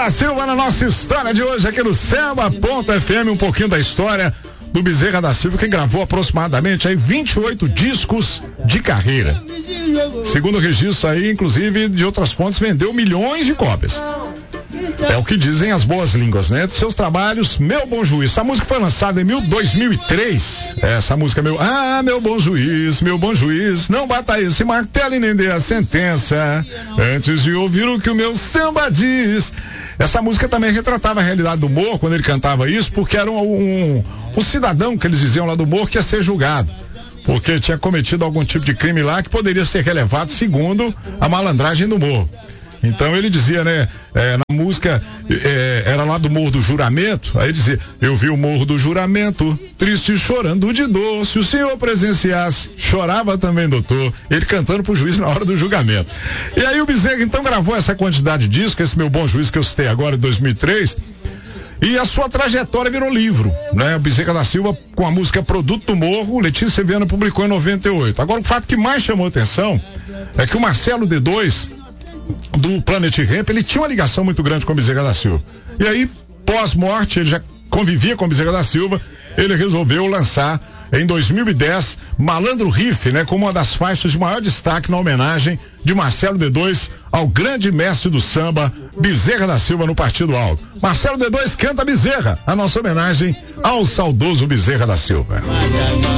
da Silva na nossa história de hoje aqui no Samba.fm, um pouquinho da história do Bezerra da Silva, que gravou aproximadamente aí 28 discos de carreira. Segundo registro aí, inclusive de outras fontes, vendeu milhões de cópias. É o que dizem as boas línguas, né? De seus trabalhos, Meu Bom Juiz. Essa música foi lançada em 2003. Essa música, meu bom juiz, não bata esse martelo e nem dê a sentença antes de ouvir o que o meu samba diz. Essa música também retratava a realidade do morro quando ele cantava isso, porque era um cidadão que eles diziam lá do morro que ia ser julgado, porque tinha cometido algum tipo de crime lá que poderia ser relevado segundo a malandragem do morro. Então ele dizia, né, na música, era lá do Morro do Juramento, aí dizia, eu vi o Morro do Juramento, triste chorando de dor, se o senhor presenciasse, chorava também, doutor, ele cantando pro juiz na hora do julgamento. E aí o Bezerra então gravou essa quantidade de discos, esse Meu Bom Juiz que eu citei agora, em 2003, e a sua trajetória virou livro, né? O Bezerra da Silva com a música Produto do Morro, Letícia Viana publicou em 98. Agora o fato que mais chamou atenção é que o Marcelo D2 do Planet Ramp, ele tinha uma ligação muito grande com o Bezerra da Silva. E aí, pós-morte, ele já convivia com o Bezerra da Silva, ele resolveu lançar em 2010 Malandro Riff, né, como uma das faixas de maior destaque na homenagem de Marcelo D2 ao grande mestre do samba, Bezerra da Silva, no Partido Alto. Marcelo D2 canta Bezerra, a nossa homenagem ao saudoso Bezerra da Silva.